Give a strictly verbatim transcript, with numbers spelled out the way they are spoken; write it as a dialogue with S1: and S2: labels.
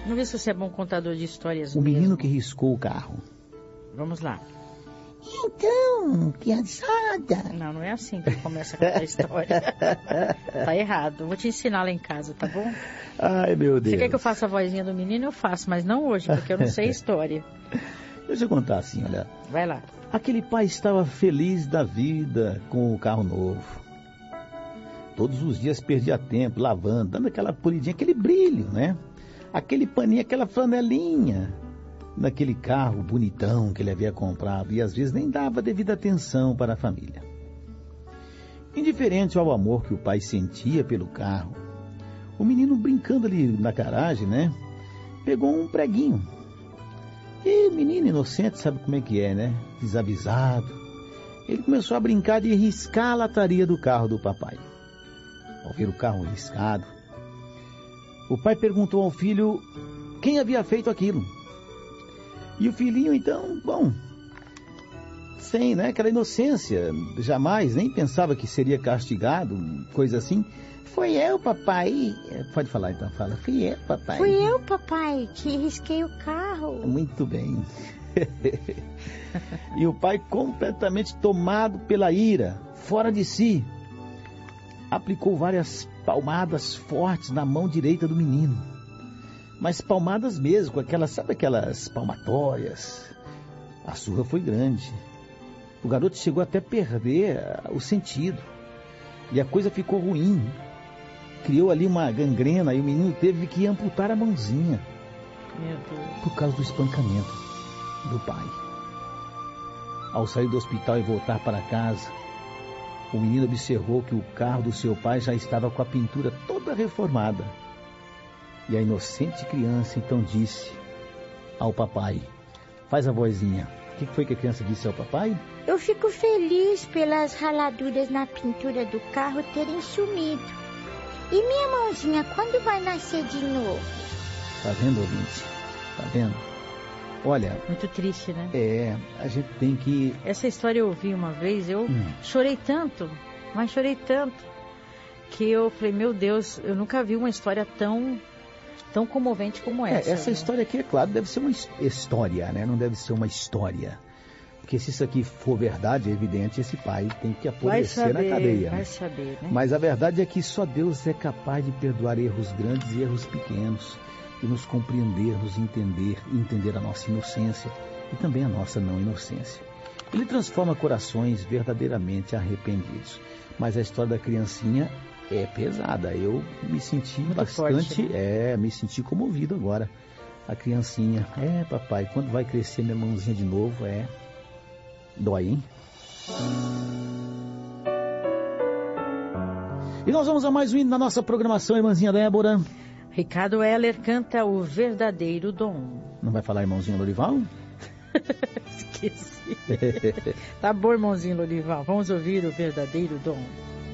S1: Vamos ver se você é bom contador de histórias
S2: O
S1: mesmo.
S2: menino que riscou o carro.
S1: Vamos lá.
S2: Então, criançada.
S1: Não, não é assim que começa a contar a história. Tá errado. Eu vou te ensinar lá em casa, tá bom?
S2: Ai, meu Deus.
S1: Você quer que eu faça a vozinha do menino? Eu faço, mas não hoje, porque eu não sei a história.
S2: Deixa eu contar assim, olha.
S1: Vai lá.
S2: Aquele pai estava feliz da vida com o carro novo. Todos os dias perdia tempo lavando, dando aquela polidinha, aquele brilho, né? Aquele paninho, aquela flanelinha naquele carro bonitão que ele havia comprado e às vezes nem dava devida atenção para a família. Indiferente ao amor que o pai sentia pelo carro, o menino brincando ali na garagem, né? Pegou um preguinho. E menino inocente, sabe como é que é, né? Desavisado. Ele começou a brincar de riscar a lataria do carro do papai. Ao ver o carro riscado, o pai perguntou ao filho quem havia feito aquilo. E o filhinho, então, bom, sem, né, aquela inocência, jamais, nem pensava que seria castigado, coisa assim. Foi eu, papai. Pode falar então, fala. Fui eu, papai.
S3: Fui eu, papai, que risquei o carro.
S2: Muito bem. E o pai, completamente tomado pela ira, fora de si, aplicou várias palmadas fortes na mão direita do menino. Mas palmadas mesmo, com aquelas, sabe aquelas palmatórias? A surra foi grande. O garoto chegou até a perder o sentido. E a coisa ficou ruim. Criou ali uma gangrena e o menino teve que amputar a mãozinha.
S1: Meu Deus.
S2: Por causa do espancamento do pai. Ao sair do hospital e voltar para casa, o menino observou que o carro do seu pai já estava com a pintura toda reformada. E a inocente criança então disse ao papai, faz a vozinha. O que foi que a criança disse ao papai?
S3: Eu fico feliz pelas raladuras na pintura do carro terem sumido. E minha mãozinha, quando vai nascer de novo?
S2: Tá vendo, ouvinte? Tá vendo? Olha...
S1: Muito triste, né?
S2: É, a gente tem que...
S1: Essa história eu ouvi uma vez, eu hum. chorei tanto, mas chorei tanto, que eu falei, meu Deus, eu nunca vi uma história tão... tão comovente como essa.
S2: É, essa
S1: né?
S2: história aqui, é claro, deve ser uma história, né? Não deve ser uma história. Porque se isso aqui for verdade, é evidente, esse pai tem que apodrecer na cadeia.
S1: Vai
S2: né?
S1: saber, né?
S2: Mas a verdade é que só Deus é capaz de perdoar erros grandes e erros pequenos, e nos compreender, nos entender, entender a nossa inocência e também a nossa não inocência. Ele transforma corações verdadeiramente arrependidos. Mas a história da criancinha é pesada. Eu me senti
S1: Muito
S2: bastante,
S1: forte, né?
S2: é, me senti comovido agora. A criancinha, é papai, quando vai crescer minha mãozinha de novo, é... Dói, hein? E nós vamos a mais um hino na nossa programação, irmãzinha Débora.
S1: Ricardo Heller canta O Verdadeiro Dom.
S2: Não vai falar irmãozinho Lorival?
S1: Esqueci. Tá bom, irmãozinho Lorival. Vamos ouvir O Verdadeiro Dom.